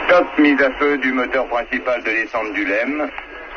Top, mise à feu du moteur principal de descente du LEM.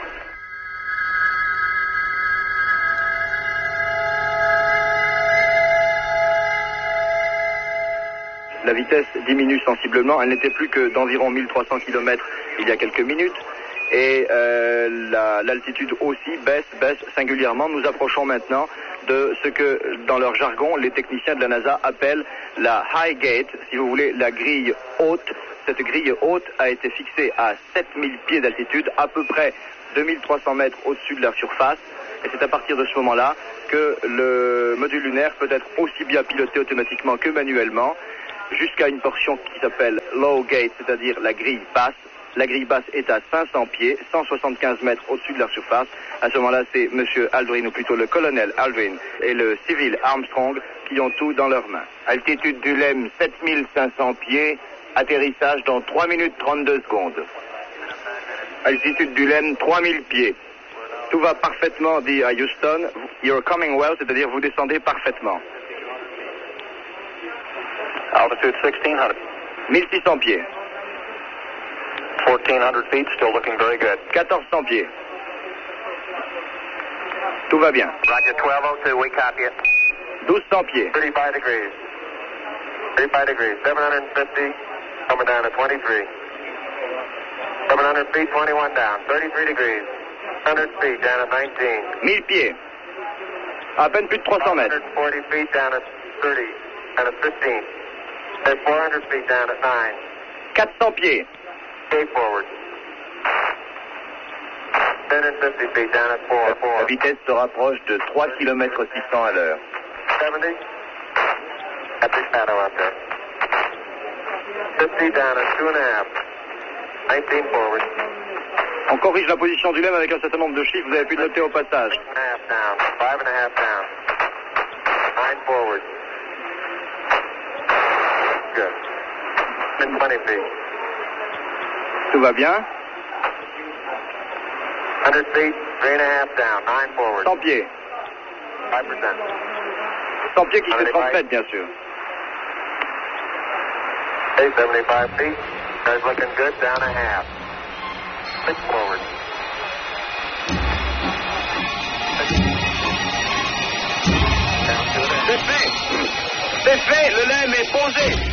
La vitesse diminue sensiblement, elle n'était plus que d'environ 1300 km il y a quelques minutes. Et l'altitude aussi baisse singulièrement. Nous approchons maintenant de ce que, dans leur jargon, les techniciens de la NASA appellent la High Gate, si vous voulez, la grille haute. Cette grille haute a été fixée à 7000 pieds d'altitude, à peu près 2300 mètres au-dessus de la surface. Et c'est à partir de ce moment-là que le module lunaire peut être aussi bien piloté automatiquement que manuellement, jusqu'à une portion qui s'appelle Low Gate, c'est-à-dire la grille basse. La grille basse est à 500 pieds, 175 mètres au-dessus de la surface. À ce moment-là, c'est M. Aldrin, ou plutôt le colonel Aldrin, et le civil Armstrong qui ont tout dans leurs mains. Altitude du LEM, 7500 pieds. Atterrissage dans 3 minutes 32 secondes. Altitude du LEM, 3000 pieds. Tout va parfaitement, dit à Houston. You're coming well, c'est-à-dire vous descendez parfaitement. Altitude 1600. 1600 pieds. 1400 feet, still looking very good. 1400 pieds. Tout va bien. Roger, 1202, we copy it. 1200 pieds. 35 degrees. 35 degrees. 750, coming down to 23. 700 feet, 21 down. 33 degrees. 100 feet, down to 19. 1000 pieds. À peine plus de 300 mètres. 140 feet, down to 30. Down to 15. Then 400 feet, down to 9. 400 pieds. Stay forward. 1050 feet, down at 4. La vitesse se rapproche de 3 km 600 à l'heure. 70. Epic shadow out there. 50 down at 2.5. 19 forward. On corrige la position du LEM avec un certain nombre de chiffres, vous avez pu le noter au passage. 5.5 down. 5.5 down. 9 forward. Good. 20 feet. Tout va bien. 100 feet, 3.5 down. 9 forward. 100 pieds. 5%. 100 pieds qui se transmettent, bien sûr. Okay, 75 feet. Car's looking good, down a half. 6 forward. C'est fait. C'est fait, le LEM est posé.